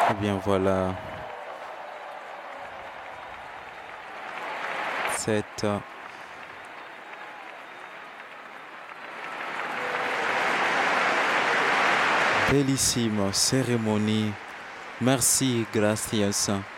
Eh bien voilà, cette bellissime cérémonie. Merci, gracias.